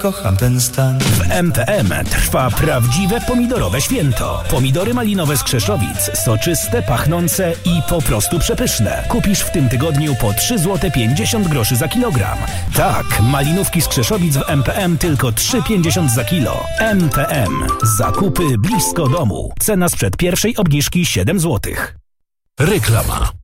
Kocham ten stan. W MPM trwa prawdziwe pomidorowe święto. Pomidory malinowe z Krzeszowic, soczyste, pachnące i po prostu przepyszne. Kupisz w tym tygodniu po 3,50 zł za kilogram. Tak, malinówki z Krzeszowic w MPM tylko 3,50 za kilo. MPM. Zakupy blisko domu. Cena sprzed pierwszej obniżki 7 zł. Reklama.